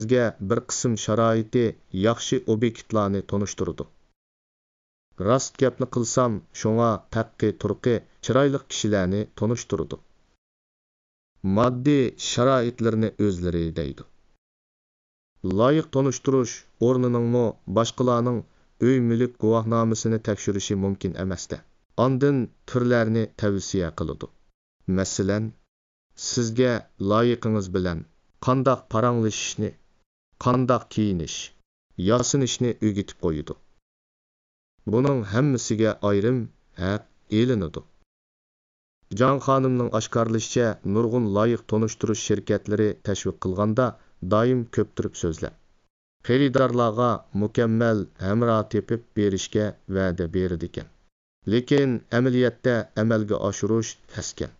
sizga bir qism sharoiti yaxshi obyektlarni tonishtirdi. Rost gapni qilsam, shunga taqqi turqi chiroyli kishilarni tonishtirdi. Moddiy sharoitlarni o'zlari deydi. Loyiq tonishtirish o'rniningmi boshqalarning uy mulk guvohnomasini tekshirishi mumkin emasdi. Ondan turlarni tavsiya qiladi. Masalan, sizga loyiqingiz bilan qandoq paranglashishni, qandoq kiyinish, yosinishni o'rgatib qo'yadi. Buning hammasiga ayrim haq elinadi. Jon xonimning oshkorlashicha, nurg'un loyiq tonishtirish shirkatlari tashviq qilganda doim ko'ptirib so'zlab, xaridorlarga mukammal hamroh tepib berishga va'da berdi ekan. Lekin amaliyotda amalga oshirish taskan.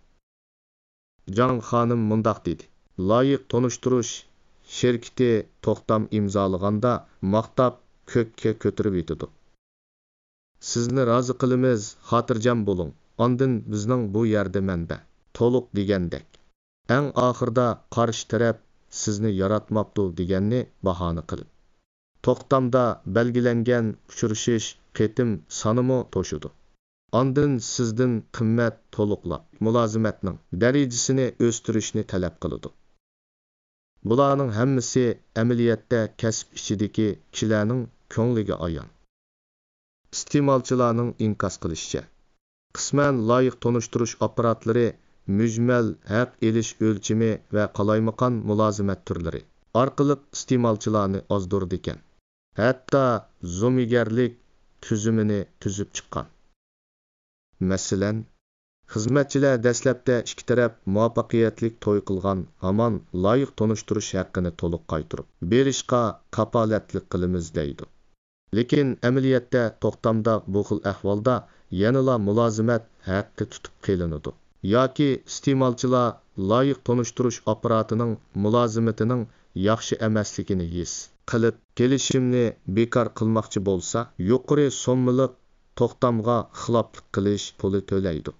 Jon xonim mundoq dedi: loyiq tonishtirish shirkati to'xtam imzolaganda maqtab ko'kka ko'tarib yetadi. Sizni rozi qilamiz, xotirjam bo'ling. Ondan bizning bu yerda manba to'liq degandek. Eng oxirda qarshi taraf sizni yaratmabdi deganni bahona qilib, to'xtamda belgilangan uchrashish qitim sonimi to'shidi. Ondan sizdan qimmat to'liqlab mulozimatning darajasini o'stirishni talab qiladi. Bularning hammasi amaliyotda kasb ichidagi kishilarning ko'ngliga ayon. Iste'molchilarning inkos qilishicha, qisman loyiq tonishtirish apparatlari mujmal haq elish o'lchimi va qalaymaqon mulozimat turlari orqali iste'molchilarni ozdirdi ekan. Hatto zo'migarlik tuzumini tuzib chiqqan. Masalan, xizmatchilar dastlabda ikki taraf muvaffaqiyatli to'y qilgan hamon loyiq tonishtirish haqqini to'liq qaytirib berishga kapolatlik qilamiz deydi. Lekin amaliyotda to'xtamda bu xil ahvolda yanala mulozimat haqqi tutib qilinadi. Yoki iste'molchilar loyiq tonishtirish apparatining mulozimatining yaxshi emasligini his qilib kelishimni bekor qilmoqchi bo'lsa, yuqori so'mliq to'xtamga xiloflik qilish puli to'laydi.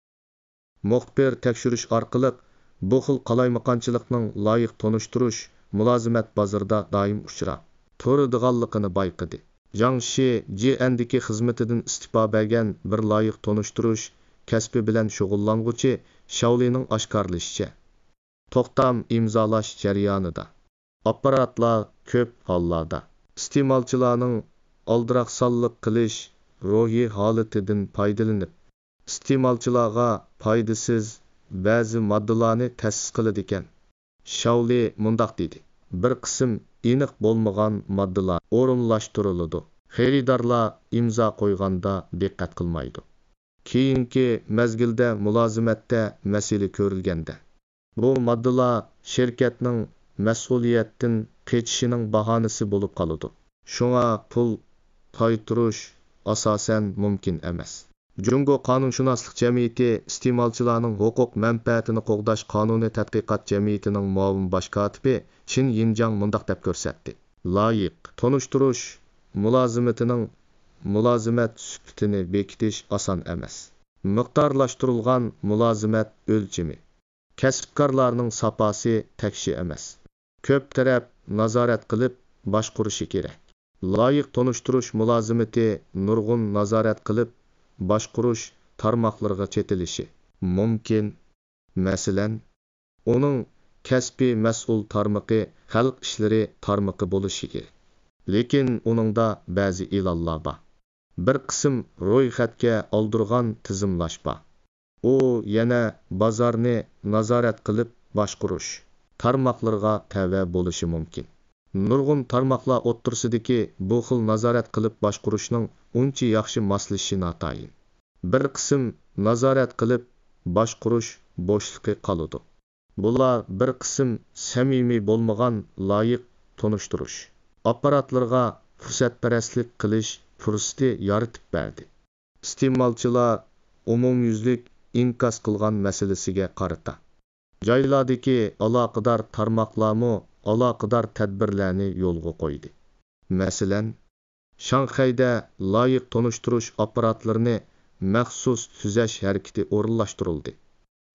Muxbir tekshirish orqali bu xil qalaymaqonchilikning loyiq tonishtirish mulozimat bozorida doim uchrab turadiganligini bayqadi. Jiangxi JN'dagi xizmatidan istifa bergan bir loyiq tonishtirish kasbi bilan shug'ullanuvchi Shaolining oshkorlashicha, to'xtam imzolash jarayonida apparatlar ko'p hollarda iste'molchilarning aldiraqsollik qilish ruhiy holatidan foydalanib, iste'molchilarga foydasiz ba'zi moddalarni ta'sis qiladi ekan. Shaoli mundoq dedi: bir qism aniq bo'lmagan moddalar o'rinlashtiriladi. Xaridorlar imzo qo'yganda diqqat qilmaydi. Keyingi mezgilda mulozimatda masala ko'rilganda, bu moddalar shirkatning mas'uliyatdan qechishining bahonasi bo'lib qoladi. Shunga pul qaytarish asosan mumkin emas. Jungo Qonunshunoslik jamiyati iste'molchilarning huquq manfaatini qo'g'dash qonuniy tadqiqot jamiyatining muavin bosh kotibi Chin Yinjang mundoq deb ko'rsatdi: loyiq tonishtirish mulozimatining mulozimat sifatini bekitish oson emas. Miqdorlashtirilgan mulozimat o'lchami, kasbkorlarning saposi takshi emas. Ko'p taraf nazorat qilib boshqurishi kerak. Loyiq tonishtirish mulozimati nurg'un nazorat qilib boshqurish tarmoqlariga chetilishi mumkin. Masalan, uning kasbiy mas'ul tarmoqi xalq ishlari tarmoqi bo'lishi kerak. Lekin uningda ba'zi ilonlar bor. Bir qism ro'yxatga oldirgan tizimlash bor. U yana bozorni nazorat qilib boshqurish tarmoqlariga tava bo'lishi mumkin. Nurg'un tarmoqlar o'ttirsidagi bu xil nazorat qilib boshqurishning uncha yaxshi moslashishi notayin. Bir qism nazorat qilib boshqurish bo'shliqi qoladi. Bular bir qism samimiy bo'lmagan loyiq tonishtirish apparatlarga fursatparastlik qilish fursati yaratib berdi. Iste'molchilar umumyuzlik inkos qilgan masalasiga qarata joylardagi aloqador tarmoqlarmi aloqador tadbirlarni yo'lga qo'ydi. Masalan, Shanxayda loyiq tonishtirish apparatlarini maxsus tuzash harakati o'rinlashtirildi.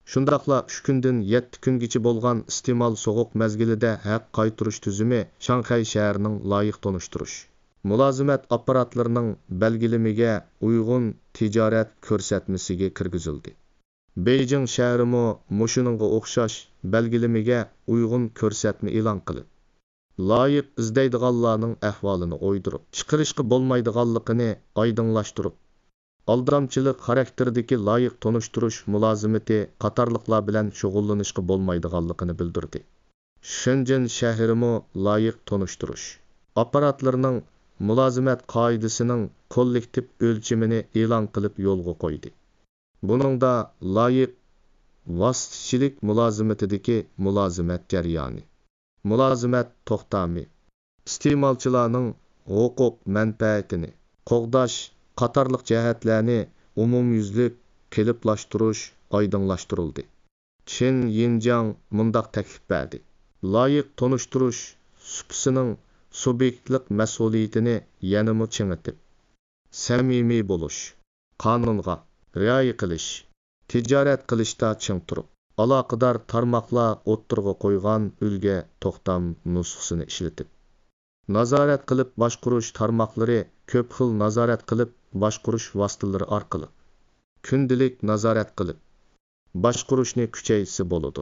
Shundaqla 3 kundan 7 kungacha bo'lgan iste'mol sovuq mezgilida haq qaytirish tuzumi Shanxay shahrining loyiq tonishtirish. Mulozimat apparatlarining belgilimiga uyg'un tijorat ko'rsatmasiga kirgizildi. Beijing shahrimi mushuninga o'xshash belgilimiga uyg'un ko'rsatma e'lon qilib, loyiq izlaydiganlarning ahvolini o'ydirib, chiqarishga bo'lmaydiganligini oydinlashtirib, aldamchilik xarakteridagi loyiq tonishtirish mulozimati qatorliqlar bilan shug'ullanishga bo'lmaydiganligini bildirdi. Shenzhen shahrimi loyiq tonishtirish apparatlarining mulozimat qoidasining kollektiv o'lchimini e'lon qilib yo'lga qo'ydi. Buningda loyiq vositachilik mulozimatidagi mulozimat jarayoni, mulozimat to'xtami, iste'molchilarning huquq manfaatini qo'g'dash qatorliq jihatlarni umumyuzlik qiliblashtirish oydinlashtirildi. Chin Yinjiang mundaq taklif berdi. Loyiq tonishtirish supsining subyektlik mas'uliyatini yanama chingitib, samimiy bo'lish, qonunga rioya qilish, tijorat qilishda ching turib, aloqador tarmoqlar o'ttirg'a qo'ygan ulga to'xtam nusxasini ishlatib, nazorat qilib boshqarish tarmoqlari ko'p xil nazorat qilib boshqarish vositalari orqali kundalik nazorat qilib boshqarishni kuchaytirsa bo'ladi.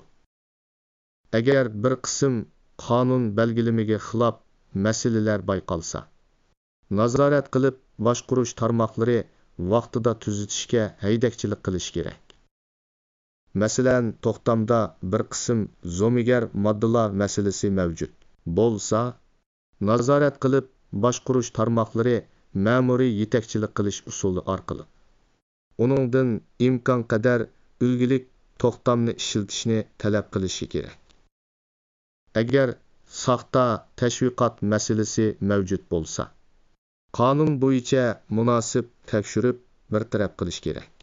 Agar bir qism qonun belgilimiga xilof masalalar bayqalsa, nazorat qilib boshqarish tarmoqlari vaqtida tuzatishga haydakchilik qilish kerak. Masalan, to'xtamda bir qism zo'migar moddalar masalasi mavjud bo'lsa, nazorat qilib boshqarish tarmoqlari ma'muriy yetakchilik qilish usuli orqali uningdan imkon qadar ulgulik to'xtamni ishlatishni talab qilishi kerak. Agar soxta tashviqot masalasi mavjud bo'lsa, qonun bo'yicha munosib tekshirib bartaraf qilish kerak.